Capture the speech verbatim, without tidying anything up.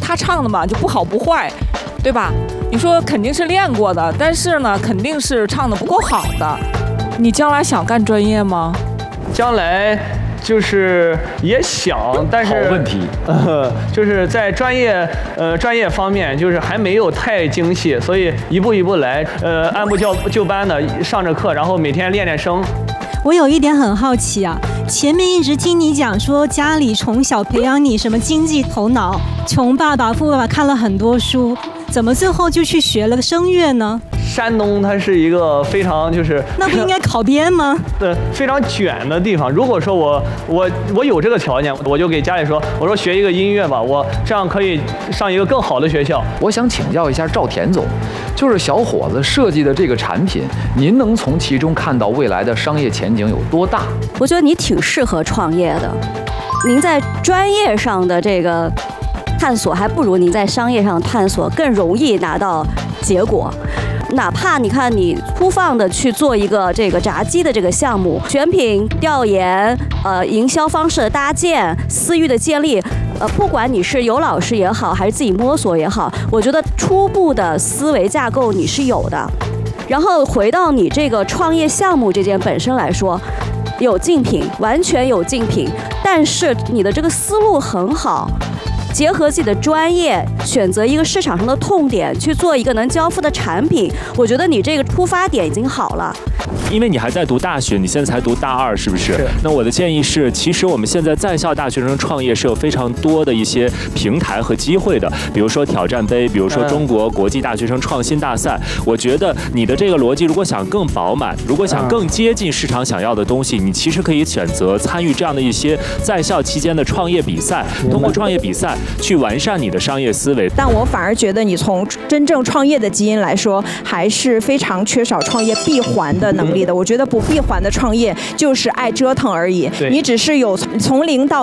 他唱的嘛，就不好不坏，对吧？你说肯定是练过的，但是呢，肯定是唱的不够好的。你将来想干专业吗？ 将来就是也想，但是好问题， 呃，就是在专业呃专业方面，就是还没有太精细，所以一步一步来，呃，按部就就班的上着课，然后每天练练声。 我有一点很好奇啊，前面一直听你讲说家里从小培养你什么经济头脑，穷爸爸富爸爸，看了很多书，怎么最后就去学了声乐呢？ 山东它是一个非常就是那不应该考编吗？ 对，非常卷的地方。如果说我我我有这个条件，我就给家里说，我说学一个音乐吧，我这样可以上一个更好的学校。 我想请教一下赵田总，就是小伙子设计的这个产品，您能从其中看到未来的商业前景有多大？ 我觉得你挺适合创业的，您在专业上的这个探索，还不如您在商业上探索更容易拿到结果。哪怕你看你粗放的去做一个这个炸鸡的这个项目，选品调研，呃，营销方式的搭建，私域的建立，呃，不管你是有老师也好，还是自己摸索也好，我觉得初步的思维架构你是有的。然后回到你这个创业项目这件本身来说，有竞品，完全有竞品，但是你的这个思路很好。结合自己的专业，选择一个市场上的痛点，去做一个能交付的产品，我觉得你这个出发点已经好了。 因为你还在读大学，你现在才读大二，是不是？ 是。 那我的建议是，其实我们现在在校大学生创业是有非常多的一些平台和机会的，比如说挑战杯，比如说中国国际大学生创新大赛。我觉得你的这个逻辑，如果想更饱满，如果想更接近市场想要的东西，你其实可以选择参与这样的一些在校期间的创业比赛，通过创业比赛去完善你的商业思维。 但我反而觉得你从真正创业的基因来说，还是非常缺少创业闭环的能力的。我觉得不闭环的创业就是爱折腾而已，你只是有从零到